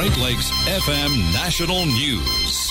Great Lakes FM National News.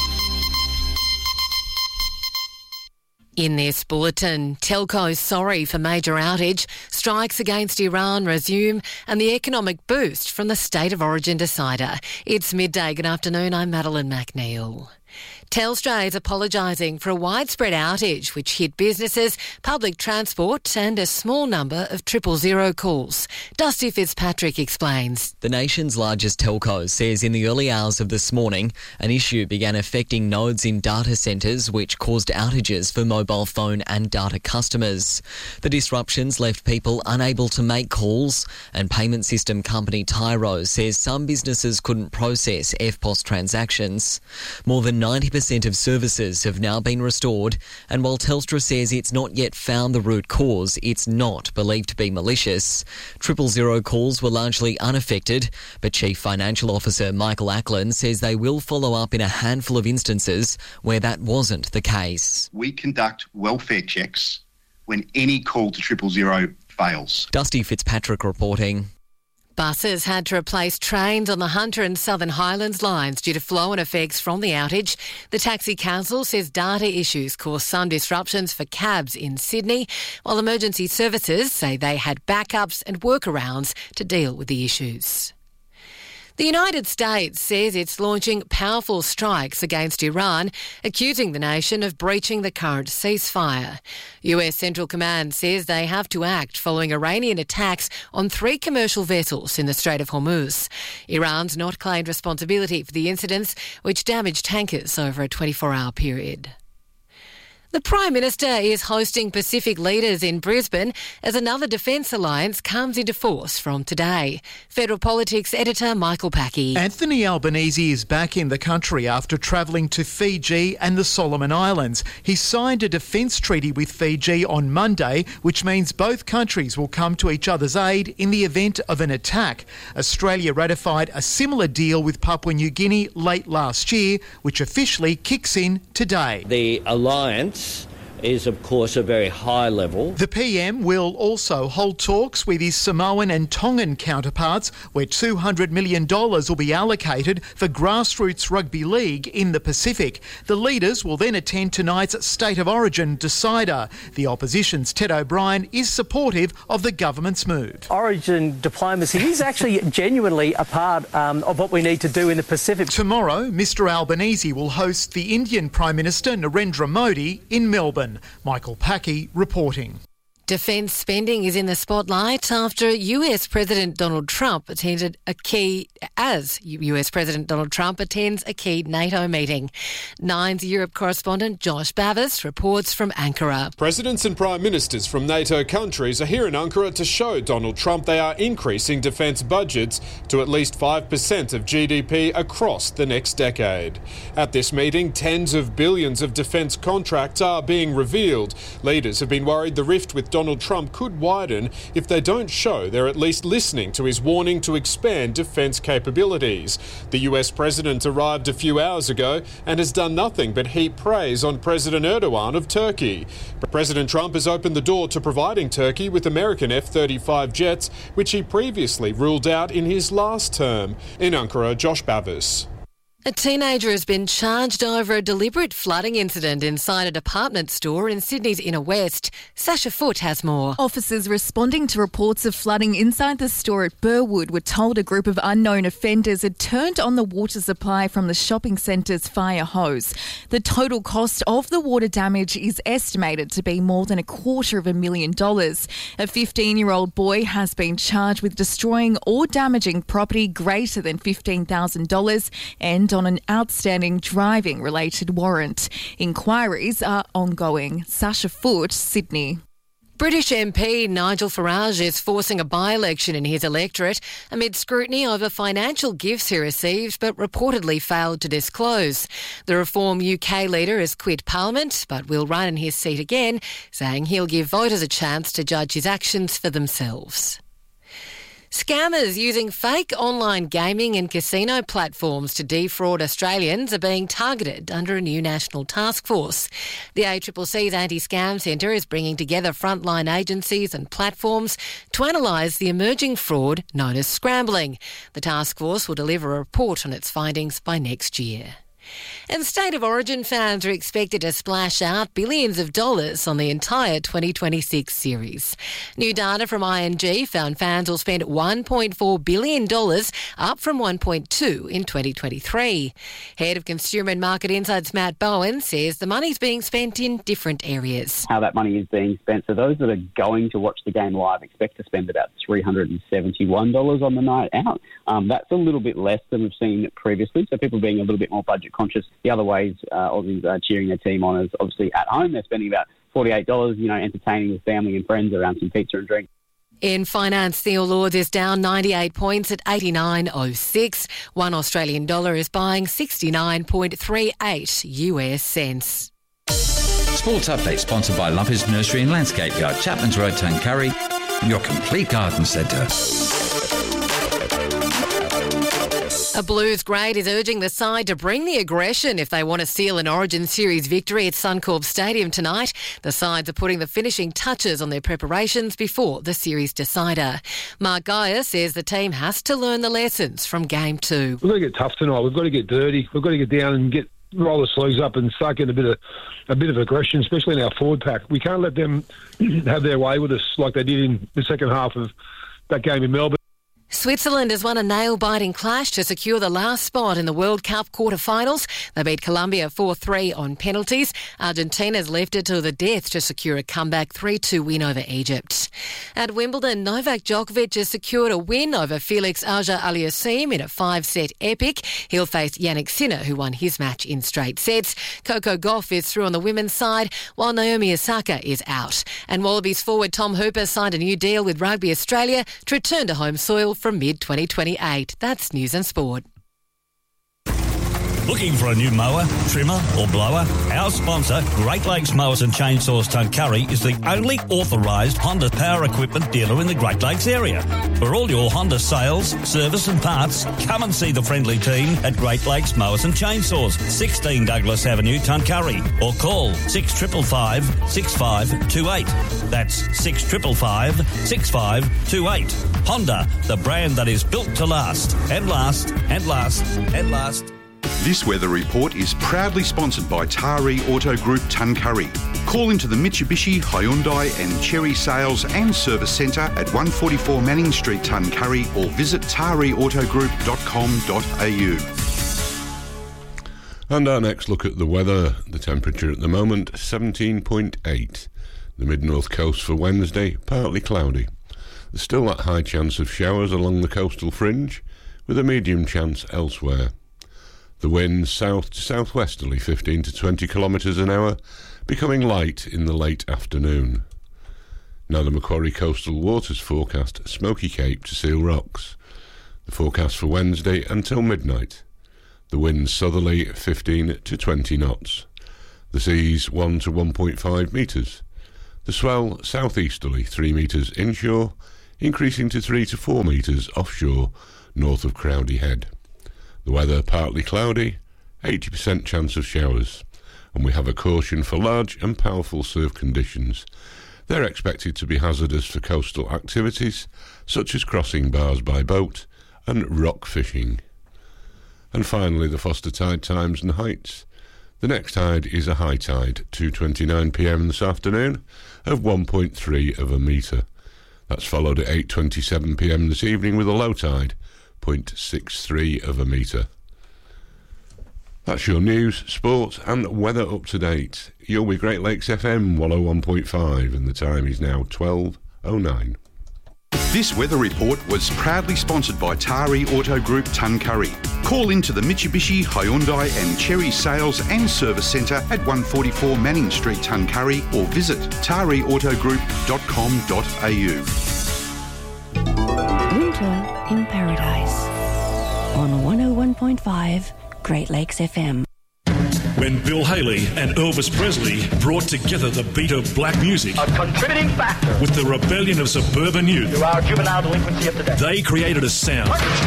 In this bulletin, telcos sorry for major outage, strikes against Iran resume, and the economic boost from the State of Origin decider. It's midday. Good afternoon. I'm Madeline McNeil. Telstra is apologising for a widespread outage which hit businesses, public transport and a small number of 000 calls. Dusty Fitzpatrick explains. The nation's largest telco says in the early hours of this morning, an issue began affecting nodes in data centres which caused outages for mobile phone and data customers. The disruptions left people unable to make calls, and payment system company Tyro says some businesses couldn't process EFTPOS transactions. More than 90% of services have now been restored, and while Telstra says it's not yet found the root cause, it's not believed to be malicious. 000 calls were largely unaffected, but Chief Financial Officer Michael Ackland says they will follow up in a handful of instances where that wasn't the case. We conduct welfare checks when any call to 000 fails. Dusty Fitzpatrick reporting. Buses had to replace trains on the Hunter and Southern Highlands lines due to flow-on effects from the outage. The Taxi Council says data issues caused some disruptions for cabs in Sydney, while emergency services say they had backups and workarounds to deal with the issues. The United States says it's launching powerful strikes against Iran, accusing the nation of breaching the current ceasefire. US Central Command says they have to act following Iranian attacks on 3 commercial vessels in the Strait of Hormuz. Iran's not claimed responsibility for the incidents, which damaged tankers over a 24-hour period. The Prime Minister is hosting Pacific leaders in Brisbane as another defence alliance comes into force from today. Federal Politics editor Michael Packey. Anthony Albanese is back in the country after travelling to Fiji and the Solomon Islands. He signed a defence treaty with Fiji on Monday, which means both countries will come to each other's aid in the event of an attack. Australia ratified a similar deal with Papua New Guinea late last year, which officially kicks in today. The alliance is, of course, a very high level. The PM will also hold talks with his Samoan and Tongan counterparts, where $200 million will be allocated for grassroots rugby league in the Pacific. The leaders will then attend tonight's State of Origin decider. The opposition's Ted O'Brien is supportive of the government's move. Origin diplomacy is actually genuinely a part of what we need to do in the Pacific. Tomorrow, Mr Albanese will host the Indian Prime Minister Narendra Modi in Melbourne. Michael Packey reporting. Defence spending is in the spotlight after US President Donald Trump attends a key NATO meeting. Nine's Europe correspondent Josh Bavis reports from Ankara. Presidents and prime ministers from NATO countries are here in Ankara to show Donald Trump they are increasing defence budgets to at least 5% of GDP across the next decade. At this meeting, tens of billions of defence contracts are being revealed. Leaders have been worried the rift with Donald Trump could widen if they don't show they're at least listening to his warning to expand defence capabilities. The US president arrived a few hours ago and has done nothing but heap praise on President Erdogan of Turkey. President Trump has opened the door to providing Turkey with American F-35 jets, which he previously ruled out in his last term. In Ankara, Josh Bavis. A teenager has been charged over a deliberate flooding incident inside a department store in Sydney's inner west. Sasha Foote has more. Officers responding to reports of flooding inside the store at Burwood were told a group of unknown offenders had turned on the water supply from the shopping centre's fire hose. The total cost of the water damage is estimated to be more than $250,000. A 15-year-old boy has been charged with destroying or damaging property greater than $15,000 and on an outstanding driving-related warrant. Inquiries are ongoing. Sasha Foote, Sydney. British MP Nigel Farage is forcing a by-election in his electorate amid scrutiny over financial gifts he received but reportedly failed to disclose. The Reform UK leader has quit Parliament but will run in his seat again, saying he'll give voters a chance to judge his actions for themselves. Scammers using fake online gaming and casino platforms to defraud Australians are being targeted under a new national task force. The ACCC's Anti-Scam Centre is bringing together frontline agencies and platforms to analyse the emerging fraud known as scrambling. The task force will deliver a report on its findings by next year. And State of Origin fans are expected to splash out billions of dollars on the entire 2026 series. New data from ING found fans will spend $1.4 billion, up from $1.2 in 2023. Head of Consumer and Market Insights Matt Bowen says the money's being spent in different areas. How that money is being spent. So those that are going to watch the game live expect to spend about $371 on the night out. That's a little bit less than we've seen previously, so people being a little bit more budget conscious. The other ways Aussies are cheering their team on is obviously at home. They're spending about $48, entertaining with family and friends around some pizza and drink. In finance, the All Ords is down 98 points at 89.06. $1 Australian dollar is buying 69.38 US cents. Sports Update sponsored by Lumpy's Nursery and Landscape Yard, Chapman's Road, Tuncurry, your complete garden centre. A Blues great is urging the side to bring the aggression if they want to seal an Origin Series victory at Suncorp Stadium tonight. The sides are putting the finishing touches on their preparations before the series decider. Mark Geyer says the team has to learn the lessons from Game 2. We've got to get tough tonight. We've got to get dirty. We've got to get down and roll the sleeves up and suck in a bit of aggression, especially in our forward pack. We can't let them have their way with us like they did in the second half of that game in Melbourne. Switzerland has won a nail-biting clash to secure the last spot in the World Cup quarter-finals. They beat Colombia 4-3 on penalties. Argentina's left it to the death to secure a comeback 3-2 win over Egypt. At Wimbledon, Novak Djokovic has secured a win over Felix Auger-Aliassime in a 5-set epic. He'll face Jannik Sinner, who won his match in straight sets. Coco Gauff is through on the women's side, while Naomi Osaka is out. And Wallabies forward Tom Hooper signed a new deal with Rugby Australia to return to home soil from mid-2028. That's News and Sport. Looking for a new mower, trimmer or blower? Our sponsor, Great Lakes Mowers and Chainsaws Tuncurry, is the only authorised Honda power equipment dealer in the Great Lakes area. For all your Honda sales, service and parts, come and see the friendly team at Great Lakes Mowers and Chainsaws, 16 Douglas Avenue, Tuncurry, or call 6555 6528. That's 6555 6528. Honda, the brand that is built to last and last and last and last. This weather report is proudly sponsored by Taree Auto Group Tuncurry. Call into the Mitsubishi, Hyundai and Chery Sales and Service Centre at 144 Manning Street, Tuncurry, or visit tareeautogroup.com.au. And our next look at the weather. The temperature at the moment, 17.8. The mid-north coast for Wednesday, partly cloudy. There's still that high chance of showers along the coastal fringe, with a medium chance elsewhere. The wind south to southwesterly 15 to 20 kilometres an hour, becoming light in the late afternoon. Now the Macquarie Coastal Waters forecast Smoky Cape to Seal Rocks. The forecast for Wednesday until midnight. The wind southerly 15 to 20 knots. The seas 1 to 1.5 metres. The swell southeasterly 3 metres inshore, increasing to 3 to 4 metres offshore north of Crowdy Head. The weather partly cloudy, 80% chance of showers, and we have a caution for large and powerful surf conditions. They're expected to be hazardous for coastal activities, such as crossing bars by boat and rock fishing. And finally, the Foster tide times and heights. The next tide is a high tide, 2:29 p.m. this afternoon, of 1.3 of a metre. That's followed at 8:27 p.m. this evening with a low tide, 0.63 of a metre. That's your news, sport and weather up to date. You're with Great Lakes FM 101.5 and the time is now 12:09. This weather report was proudly sponsored by Taree Auto Group Tuncurry. Call into the Mitsubishi, Hyundai and Chery Sales and Service Centre at 144 Manning Street, Tuncurry, or visit tareeautogroup.com.au. Winter in Paradise on 101.5 Great Lakes FM. when Bill Haley and Elvis Presley brought together the beat of black music, a contributing factor, with the rebellion of suburban youth to our juvenile delinquency of today. They created a sound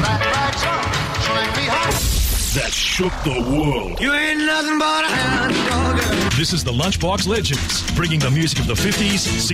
that shook the world. You ain't nothing but a hound dog. This is the Lunchbox Legends, bringing the music of the 50s,